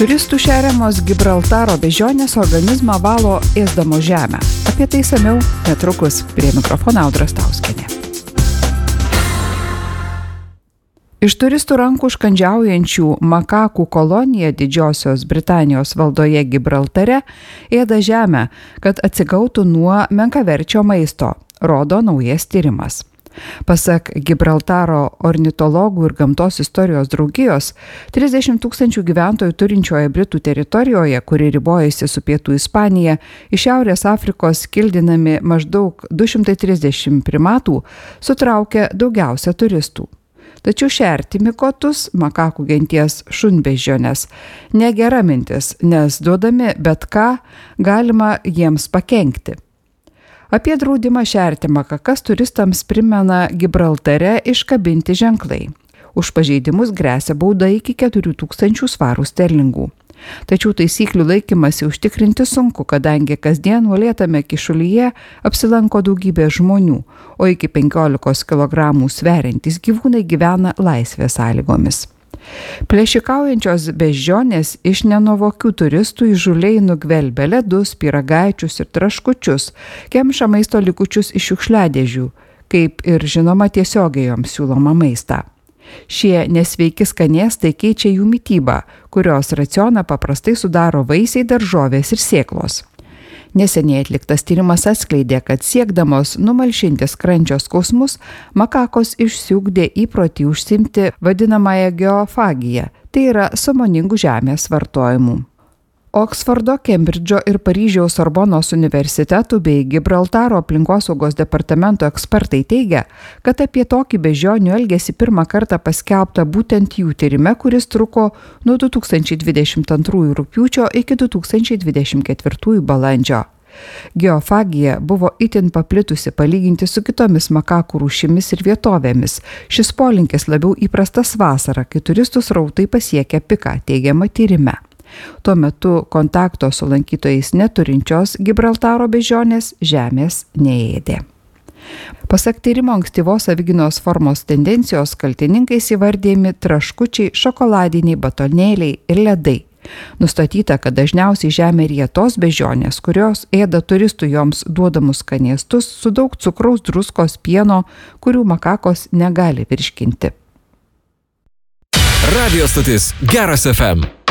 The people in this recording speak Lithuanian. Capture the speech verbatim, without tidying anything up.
Turistų šeriamos Gibraltaro beždžionės organizmą valo ėsdamos žemę. Apie tai samiau netrukus. Prie mikrofono Audra Stauskienė. Iš turistų rankų užkandžiaujančių makakų kolonija Didžiosios Britanijos valdoje Gibraltare ėda žemę, kad atsigautų nuo menkaverčio maisto, rodo naujas tyrimas. Pasak Gibraltaro ornitologų ir gamtos istorijos draugijos, trisdešimt tūkstančių gyventojų turinčioje Britų teritorijoje, kuri ribojasi su Pietų Ispanija, iš Šiaurės Afrikos kildinami maždaug du šimtai trisdešimt primatų, sutraukia daugiausia turistų. Tačiau šerti mikotus, makakų genties šunbeždžiones, negera mintis, nes duodami bet ką galima jiems pakenkti. Apie draudimą šerti makakas turistams primena Gibraltare iškabinti ženklai. Už pažeidimus gresia bauda iki keturių tūkstančių svarų sterlingų. Tačiau taisyklių laikymasi užtikrinti sunku, kadangi kasdien uolėtame kyšulyje apsilanko daugybė žmonių, o iki penkiolikos kilogramų sveriantys gyvūnai gyvena laisvės sąlygomis. Plėšikaujančios beždžionės iš nenuvokių turistų įžūliai nugvelbia ledus, pyragaičius ir traškučius, kemša maisto likučius iš šiukšliadėžių, kaip ir žinoma tiesiogiai joms siūloma maistą. Šie nesveiki skanėstai keičia jų mitybą, kurios racioną paprastai sudaro vaisiai, daržovės ir sėklos. Neseniai atliktas tyrimas atskleidė, kad siekdamos numalšinti skrandžio skausmus, makakos išsiugdė įprotį užsiimti vadinamąją geofagiją, tai yra sąmoningų žemės vartojimu. Oksfordo, Kembridžo ir Paryžiaus Sorbonos universitetų bei Gibraltaro aplinkosaugos departamento ekspertai teigia, kad apie tokį beždžionių elgesį pirmą kartą paskelbta būtent jų tyrime, kuris truko nuo du tūkstančiai dvidešimt antrųjų rugpjūčio iki du tūkstančiai dvidešimt ketvirtųjų balandžio. Geofagija buvo itin paplitusi palyginti su kitomis makakų rūšimis ir vietovėmis. Šis polinkis labiau įprastas vasarą, kai turistų srautai pasiekia piką, teigiama tyrime. Tuo metu kontakto su lankytojais neturinčios Gibraltaro beždžionės žemės neėdė. Pasak tyrimo ankstyvos savigynos formos tendencijos kaltininkais įvardėjami traškučiai, šokoladiniai batonėliai ir ledai. Nustatyta, kad dažniausiai žemė ryja tos beždžionės, kurios ėda turistų joms duodamus skanėstus su daug cukraus, druskos, pieno, kurių makakos negali virškinti. Radio stotis Geras F M.